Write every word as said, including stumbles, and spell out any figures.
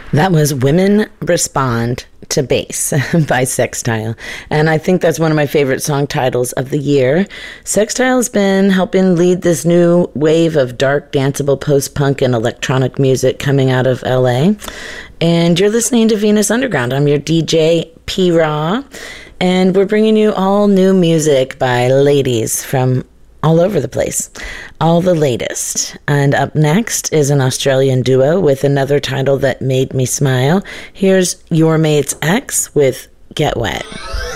That was Women Respond to Bass by Sextile. And I think that's one of my favorite song titles of the year. Sextile has been helping lead this new wave of dark, danceable post-punk and electronic music coming out of L A. And you're listening to Venus Underground. I'm your D J, P-Raw. And we're bringing you all new music by ladies from all over the place. All the latest. And up next is an Australian duo with another title that made me smile. Here's Your Mate's Ex with Get Wet.